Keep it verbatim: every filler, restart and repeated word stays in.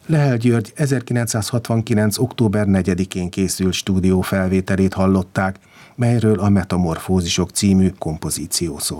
Lehel György ezerkilencszázhatvankilenc. október negyedikén készült stúdiófelvételét hallották, melyről a Metamorfózisok című kompozíció szól.